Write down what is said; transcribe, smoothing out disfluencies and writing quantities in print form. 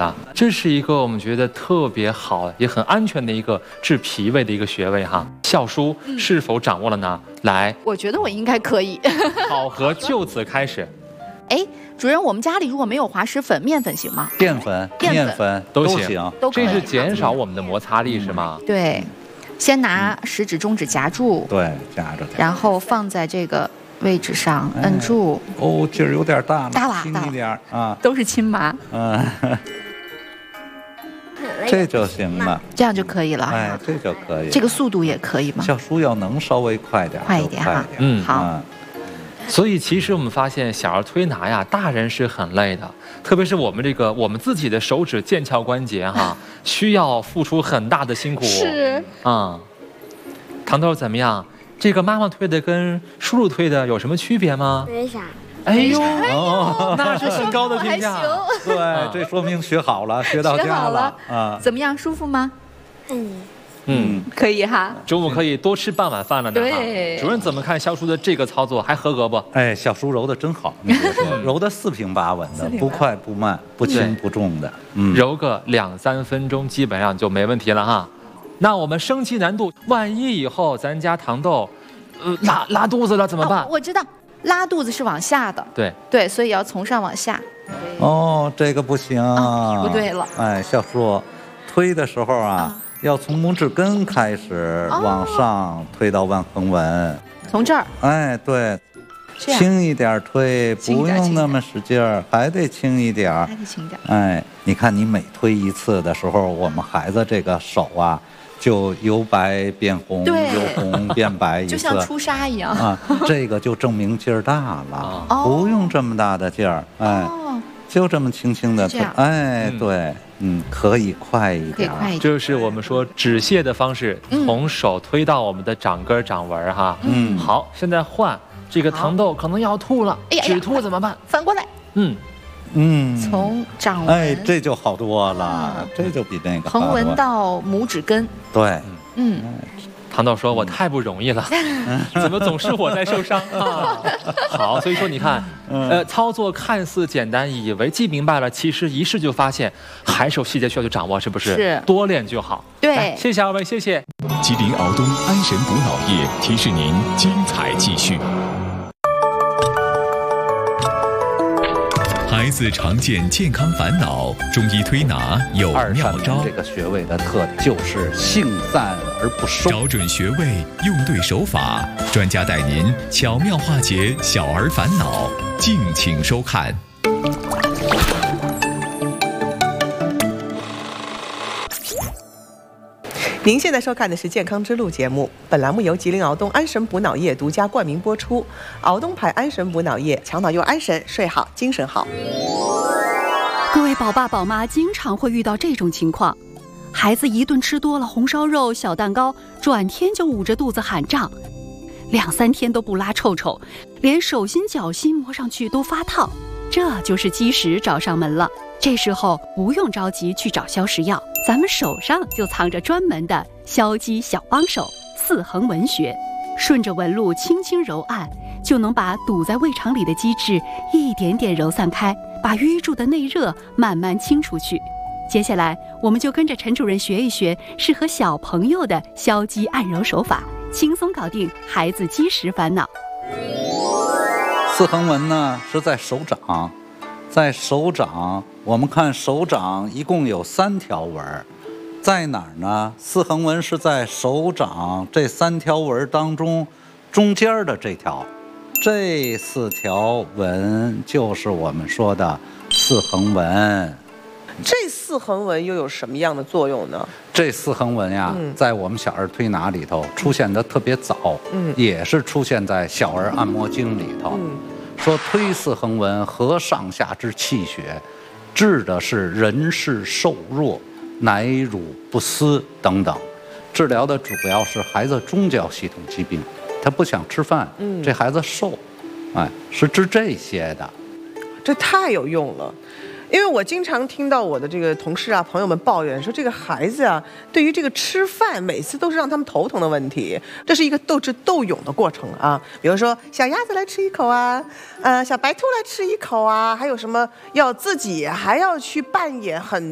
了。这是一个我们觉得特别好也很安全的一个治脾胃的一个穴位哈。笑书是否掌握了呢？来， 我觉得我应该可以。 考核就此开始。 哎，主任，我们家里如果没有滑石粉，面粉行吗？ 淀粉、面粉都行， 可以。 这是减少我们的摩擦力是吗？ 对，先拿食指、中指夹住， 对，夹着， 然后放在这个位置上摁住。 哦，劲儿有点大了， 大了， 轻一点啊， 都是亲麻。 这就行了， 这样就可以了。 哎，这就可以。 这个速度也可以吗？ 笑书要能稍微快点， 快一点哈。好。 所以其实我们发现小儿推拿呀，大人是很累的，特别是我们自己的手指腱鞘关节哈，需要付出很大的辛苦。 是啊，糖豆怎么样？这个妈妈推的跟叔叔推的有什么区别吗？ 没啥。 哎呦，那是很高的评价。 对，这说明学好了，学到家了啊。 怎么样，舒服吗？可以哈。 中午可以多吃半碗饭了呢。 对。 主任怎么看笑书的这个操作？还合格不？ 哎，笑书揉的真好，你别说，揉的四平八稳的，不快不慢，不轻不重的。 揉个2、3分钟，基本上就没问题了哈。那我们升级难度，万一以后咱家糖豆，拉肚子了怎么办？ 我知道。拉肚子是往下的，对，所以要从上往下。 哦，这个不行， 不对了。 哎，笑书，推的时候啊，要从拇指根开始往上推到腕横纹。 从这儿。 哎，对，轻一点推，不用那么使劲儿，还得轻一点。 还得轻一点。 哎，你看你每推一次的时候，我们孩子这个手啊。就由白变红，由红变白一次， 就像出痧一样啊！这个就证明劲儿大了，不用这么大的劲儿，哎，就这么轻轻的推，哎，对，可以快一点， 这是我们说止泻的方式，从手推到我们的掌根掌纹哈。好，现在换这个糖豆可能要吐了，止吐怎么办？ 反过来，从掌纹， 哎，这就好多了，这就比那个横纹到拇指根， 对， 糖豆说：“我太不容易了，怎么总是我在受伤啊？”好，所以说你看，操作看似简单，以为记明白了，其实一试就发现还是有细节需要去掌握，是不是？ 是， 多练就好。 对， 谢谢二位，谢谢。 吉林敖东安神补脑液提示您精彩继续。孩子常见健康烦恼，中医推拿有妙招。 这个穴位的特点就是性散而不收， 找准穴位，用对手法，专家带您巧妙化解小儿烦恼，敬请收看。 您现在收看的是《健康之路》节目，本栏目由吉林敖东安神补脑液独家冠名播出。敖东牌安神补脑液，强脑又安神，睡好精神好。 各位宝爸宝妈经常会遇到这种情况，孩子一顿吃多了红烧肉、小蛋糕，转天就捂着肚子喊胀，2、3天都不拉臭臭，连手心脚心摸上去都发烫，这就是积食找上门了。这时候不用着急去找消食药，咱们手上就藏着专门的消积小帮手四横纹穴，顺着纹路轻轻揉按，就能把堵在胃肠里的积滞一点点揉散开，把淤住的内热慢慢清出去。接下来我们就跟着陈主任学一学适合小朋友的消积按揉手法，轻松搞定孩子积食烦恼。 四横纹呢是在手掌，在手掌，我们看手掌一共有3条纹，在哪儿呢？四横纹是在手掌这3条纹当中中间的这条，这4条纹就是我们说的四横纹。 这四横纹又有什么样的作用呢？ 这四横纹呀，在我们小儿推拿里头出现的特别早，也是出现在小儿按摩经里头。说推四横纹合上下之气血，治的是人是瘦弱、奶乳不思等等，治疗的主要是孩子中焦系统疾病，他不想吃饭，这孩子瘦，哎，是治这些的。 这太有用了。因为我经常听到我的这个同事啊、朋友们抱怨说，这个孩子啊，对于这个吃饭，每次都是让他们头疼的问题。这是一个斗智斗勇的过程啊。比如说，小鸭子来吃一口啊，小白兔来吃一口啊，还有什么要自己还要去扮演很